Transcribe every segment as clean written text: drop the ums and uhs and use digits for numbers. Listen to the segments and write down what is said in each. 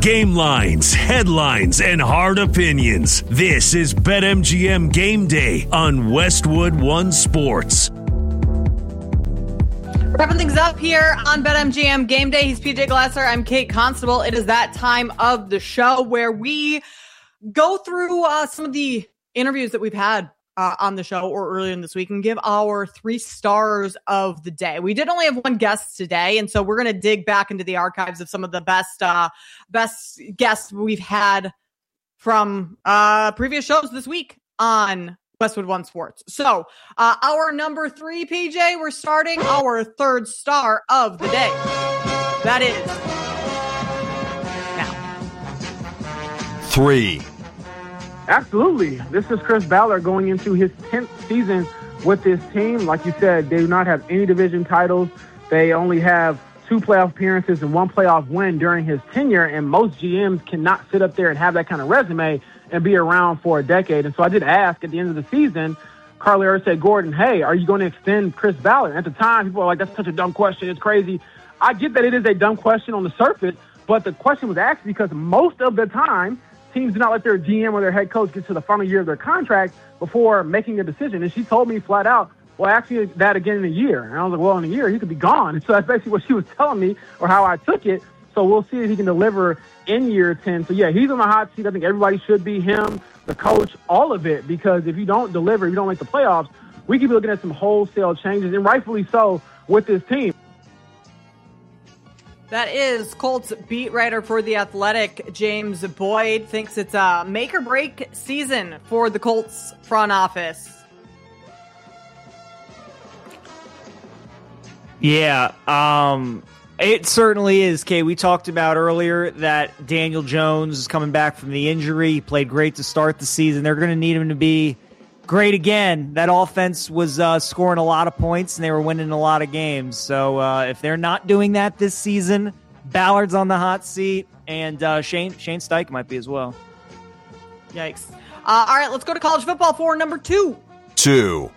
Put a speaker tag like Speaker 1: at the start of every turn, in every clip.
Speaker 1: Game lines, headlines, and hard opinions. This is BetMGM Game Day on Westwood One Sports.
Speaker 2: Wrapping things up here on BetMGM Game Day. He's PJ Glasser. I'm Kate Constable. It is that time of the show where we go through some of the interviews that we've had on the show or earlier in this week and give our 3 stars of the day. We did only have one guest today, and so we're going to dig back into the archives of some of the best guests we've had from previous shows this week on Westwood One Sports. So our number 3, PJ, we're starting our 3rd star of the day. That is now
Speaker 3: 3.
Speaker 4: Absolutely. This is Chris Ballard going into his 10th season with this team. Like you said, they do not have any division titles. They only have 2 playoff appearances and 1 playoff win during his tenure, and most GMs cannot sit up there and have that kind of resume and be around for a decade. And so I did ask at the end of the season, Carly Ursay Gordon, hey, are you going to extend Chris Ballard? At the time, people were like, that's such a dumb question. It's crazy. I get that it is a dumb question on the surface, but the question was asked because most of the time, teams do not let their GM or their head coach get to the final year of their contract before making a decision. And she told me flat out, well, actually, that again in a year. And I was like, well, in a year, he could be gone. And so that's basically what she was telling me or how I took it. So we'll see if he can deliver in year 10. So, yeah, he's on the hot seat. I think everybody should be, him, the coach, all of it. Because if you don't deliver, if you don't make the playoffs, we could be looking at some wholesale changes, and rightfully so, with this team.
Speaker 2: That is Colts beat writer for The Athletic, James Boyd, thinks it's a make-or-break season for the Colts front office.
Speaker 5: Yeah, it certainly is, Kay. We talked about earlier that Daniel Jones is coming back from the injury. He played great to start the season. They're going to need him to be great again. That offense was scoring a lot of points, and they were winning a lot of games. So if they're not doing that this season, Ballard's on the hot seat, and Shane Steichen might be as well.
Speaker 2: Yikes. All right, let's go to college football for number 2.
Speaker 3: 2.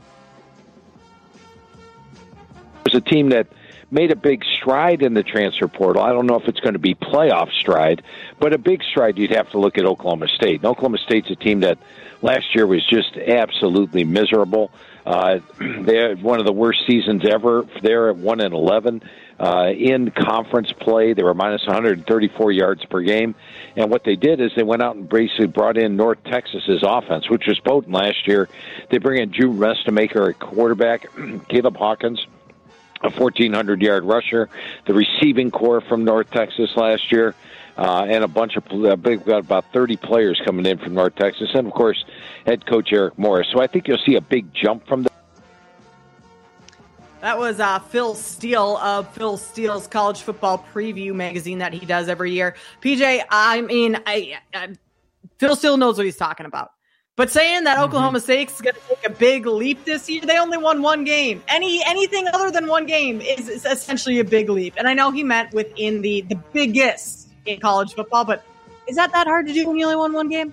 Speaker 6: There's a team that made a big stride in the transfer portal. I don't know if it's going to be playoff stride, but a big stride, you'd have to look at Oklahoma State. And Oklahoma State's a team that last year was just absolutely miserable. They had one of the worst seasons ever. They're at 1-11 in conference play. They were minus 134 yards per game. And what they did is they went out and basically brought in North Texas's offense, which was potent last year. They bring in Drew Restamaker at quarterback, Caleb Hawkins, a 1,400-yard rusher, the receiving core from North Texas last year, and a bunch of we've got about 30 players coming in from North Texas, and of course, head coach Eric Morris. So I think you'll see a big jump from them.
Speaker 2: That was Phil Steele of Phil Steele's College Football Preview magazine that he does every year. PJ, I mean, Phil Steele knows what he's talking about. But saying that Oklahoma State is going to take a big leap this year, they only won 1 game. Anything other than 1 game is essentially a big leap. And I know he meant within the biggest in college football, but is that hard to do when you only won 1 game?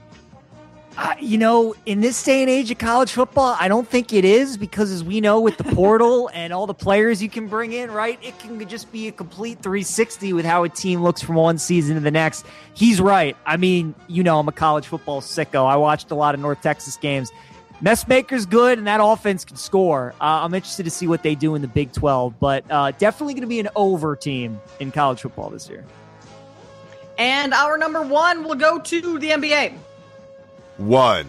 Speaker 5: In this day and age of college football, I don't think it is, because as we know with the portal and all the players you can bring in, right, it can just be a complete 360 with how a team looks from one season to the next. He's right. I mean, I'm a college football sicko. I watched a lot of North Texas games. Messmaker's good, and that offense can score. I'm interested to see what they do in the Big 12, but definitely going to be an over team in college football this year.
Speaker 2: And our number 1 will go to the NBA.
Speaker 3: 1.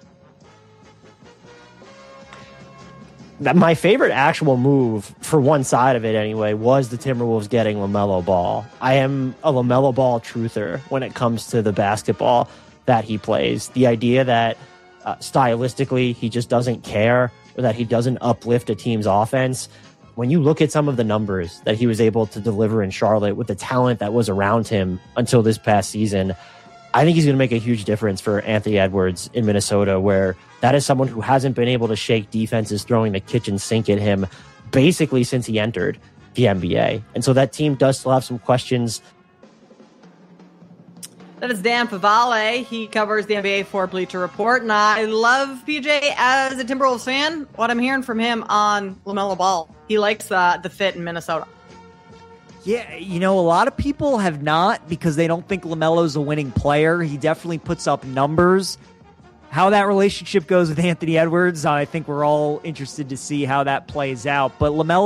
Speaker 7: My favorite actual move, for one side of it anyway, was the Timberwolves getting LaMelo Ball. I am a LaMelo Ball truther when it comes to the basketball that he plays. The idea that stylistically he just doesn't care, or that he doesn't uplift a team's offense. When you look at some of the numbers that he was able to deliver in Charlotte with the talent that was around him until this past season, I think he's going to make a huge difference for Anthony Edwards in Minnesota, where that is someone who hasn't been able to shake defenses throwing the kitchen sink at him basically since he entered the NBA. And so that team does still have some questions.
Speaker 2: That is Dan Favale. He covers the NBA for Bleacher Report. And I love PJ as a Timberwolves fan. What I'm hearing from him on LaMelo Ball, he likes the fit in Minnesota.
Speaker 5: Yeah, you know, a lot of people have not because they don't think LaMelo's a winning player. He definitely puts up numbers. How that relationship goes with Anthony Edwards, I think we're all interested to see how that plays out. But LaMelo